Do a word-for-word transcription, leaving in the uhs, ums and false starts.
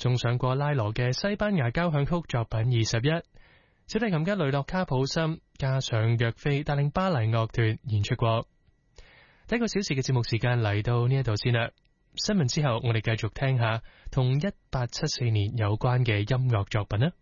仲上過拉羅嘅西班牙交響曲作品二十一。小提琴家雷諾卡普森加上約菲帶領巴黎樂團演出過。第一個小時嘅節目時間嚟到呢一度先啦。新聞之後，我哋繼續聽下同一八七四年有關嘅音樂作品啦。